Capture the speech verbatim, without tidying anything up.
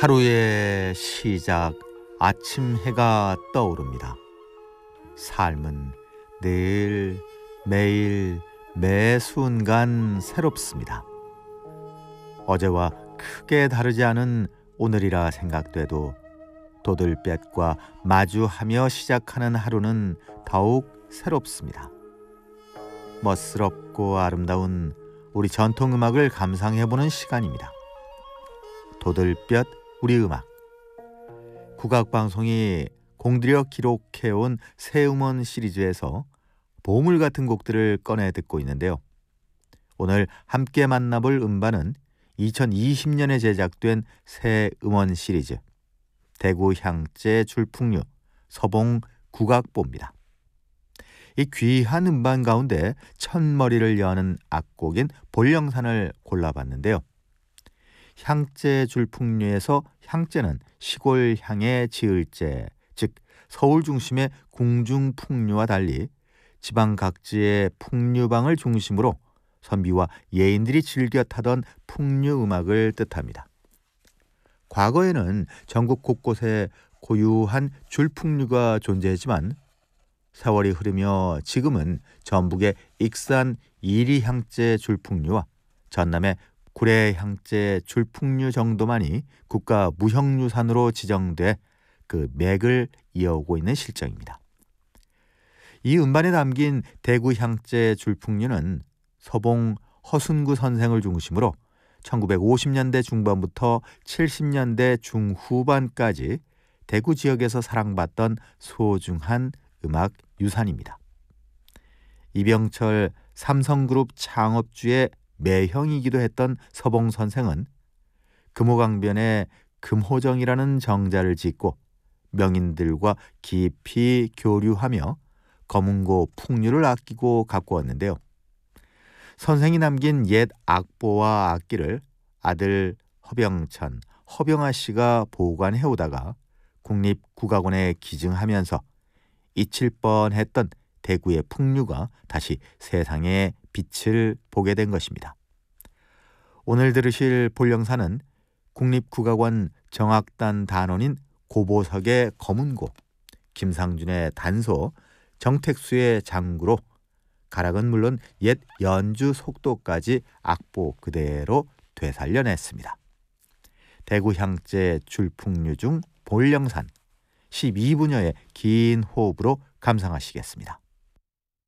하루의 시작, 아침 해가 떠오릅니다. 삶은 늘, 매일, 매 순간 새롭습니다. 어제와 크게 다르지 않은 오늘이라 생각돼도 도들볕과 마주하며 시작하는 하루는 더욱 새롭습니다. 멋스럽고 아름다운 우리 전통음악을 감상해보는 시간입니다. 도들볕 우리 음악. 국악방송이 공들여 기록해온 새 음원 시리즈에서 보물 같은 곡들을 꺼내 듣고 있는데요. 오늘 함께 만나볼 음반은 이천이십 년에 제작된 새 음원 시리즈 대구 향재 줄풍류 서봉 국악보입니다. 이 귀한 음반 가운데 첫머리를 여는 악곡인 볼령산을 골라봤는데요. 향재 줄풍류에서 향재는 시골 향의 지을재, 즉 서울 중심의 궁중풍류와 달리 지방 각지의 풍류방을 중심으로 선비와 예인들이 즐겨 타던 풍류 음악을 뜻합니다. 과거에는 전국 곳곳에 고유한 줄풍류가 존재했지만 세월이 흐르며 지금은 전북의 익산 이리향재 줄풍류와 전남의 구례향재 줄풍류 정도만이 국가 무형유산으로 지정돼 그 맥을 이어오고 있는 실정입니다. 이 음반에 담긴 대구향재 줄풍류는 서봉 허순구 선생을 중심으로 천구백오십 년대 중반부터 칠십 년대 중후반까지 대구 지역에서 사랑받던 소중한 음악 유산입니다. 이병철 삼성그룹 창업주의 매형이기도 했던 서봉 선생은 금호강변에 금호정이라는 정자를 짓고 명인들과 깊이 교류하며 검은고 풍류를 아끼고 가꾸었는데요. 선생이 남긴 옛 악보와 악기를 아들 허병천, 허병아 씨가 보관해오다가 국립국악원에 기증하면서 잊힐 뻔했던 대구의 풍류가 다시 세상의 빛을 보게 된 것입니다. 오늘 들으실 볼령산은 국립국악원 정악단 단원인 고보석의 검은고, 김상준의 단소, 정택수의 장구로 가락은 물론 옛 연주 속도까지 악보 그대로 되살려냈습니다. 대구향재 줄풍류 중 볼령산 십이 분여의 긴 호흡으로 감상하시겠습니다.